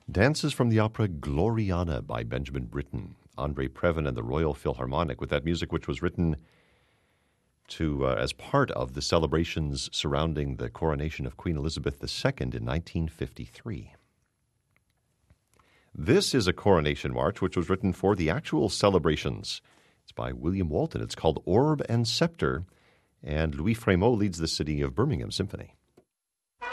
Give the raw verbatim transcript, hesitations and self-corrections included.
Dances from the opera Gloriana by Benjamin Britten. Andre Previn and the Royal Philharmonic with that music, which was written to uh, as part of the celebrations surrounding the coronation of Queen Elizabeth the Second in nineteen fifty-three. This is a coronation march which was written for the actual celebrations. It's by William Walton. It's called Orb and Scepter, and Louis Frémaux leads the City of Birmingham Symphony.